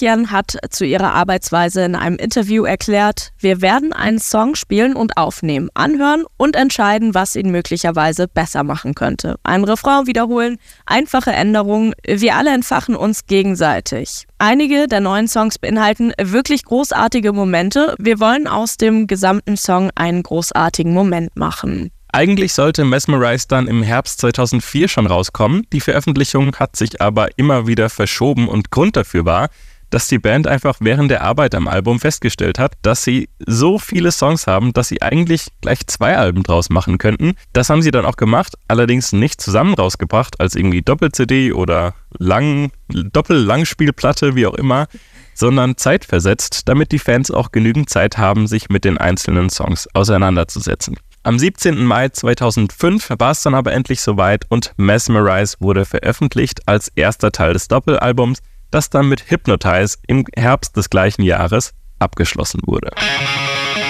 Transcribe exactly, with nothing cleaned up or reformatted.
Tarakian hat zu ihrer Arbeitsweise in einem Interview erklärt: Wir werden einen Song spielen und aufnehmen, anhören und entscheiden, was ihn möglicherweise besser machen könnte. Ein Refrain wiederholen, einfache Änderungen, wir alle entfachen uns gegenseitig. Einige der neuen Songs beinhalten wirklich großartige Momente. Wir wollen aus dem gesamten Song einen großartigen Moment machen. Eigentlich sollte Mesmerize dann im Herbst zweitausendvier schon rauskommen. Die Veröffentlichung hat sich aber immer wieder verschoben und Grund dafür war, dass die Band einfach während der Arbeit am Album festgestellt hat, dass sie so viele Songs haben, dass sie eigentlich gleich zwei Alben draus machen könnten. Das haben sie dann auch gemacht, allerdings nicht zusammen rausgebracht als irgendwie Doppel-C D oder Lang, Doppel-Langspielplatte, wie auch immer, sondern zeitversetzt, damit die Fans auch genügend Zeit haben, sich mit den einzelnen Songs auseinanderzusetzen. Am siebzehnten Mai zweitausendfünf war es dann aber endlich soweit und Mesmerize wurde veröffentlicht als erster Teil des Doppelalbums, das dann mit Hypnotize im Herbst des gleichen Jahres abgeschlossen wurde.